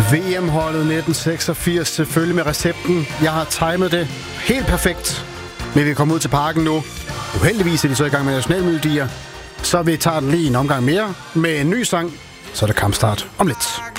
VM-holdet 1986, selvfølgelig med recepten. Jeg har timet det helt perfekt. Men vi kommer ud til parken nu. Uheldigvis er de så i gang med nationalmelodier. Så vi tager den lige en omgang mere med en ny sang. Så er det kampstart om lidt.